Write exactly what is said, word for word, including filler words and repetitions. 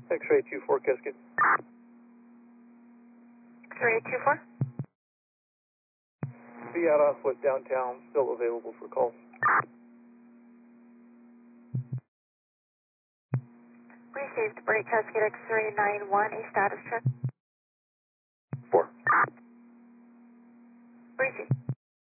X-ray two four Cascade. X-ray two four. Fiat Oswald downtown, still available for calls. Received Break Cascade X-ray nine one, a status check. Four. Received.